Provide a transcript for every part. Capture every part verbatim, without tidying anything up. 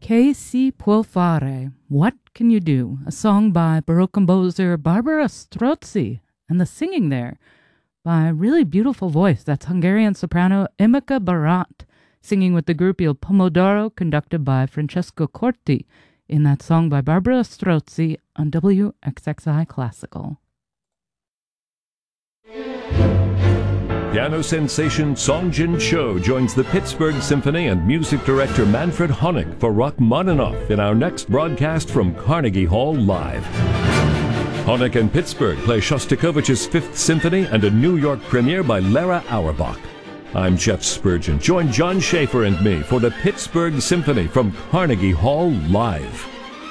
Che si può fare? What can you do? A song by Baroque composer Barbara Strozzi, and the singing there by a really beautiful voice. That's Hungarian soprano Emika Barat, singing with the group Il Pomodoro, conducted by Francesco Corti, in that song by Barbara Strozzi on W X X I Classical. Piano sensation Song Jin Cho joins the Pittsburgh Symphony and music director Manfred Honeck for Rachmaninoff in our next broadcast from Carnegie Hall Live. Honeck and Pittsburgh play Shostakovich's Fifth Symphony and a New York premiere by Lara Auerbach. I'm Jeff Spurgeon. Join John Schaefer and me for the Pittsburgh Symphony from Carnegie Hall Live.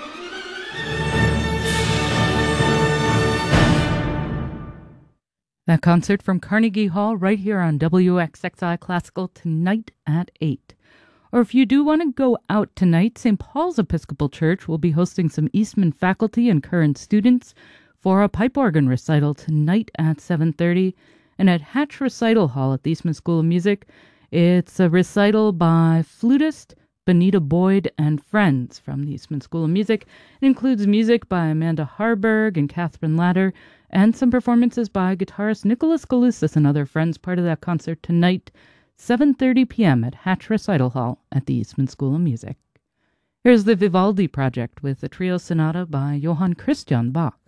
That concert from Carnegie Hall right here on W X X I Classical tonight at eight. Or if you do want to go out tonight, Saint Paul's Episcopal Church will be hosting some Eastman faculty and current students for a pipe organ recital tonight at seven thirty. And at Hatch Recital Hall at the Eastman School of Music, it's a recital by flutist Benita Boyd and friends from the Eastman School of Music. It includes music by Amanda Harburg and Catherine Latter, and some performances by guitarist Nicholas Galusis and other friends, part of that concert tonight, seven thirty p.m. at Hatch Recital Hall at the Eastman School of Music. Here's the Vivaldi Project with the trio sonata by Johann Christian Bach.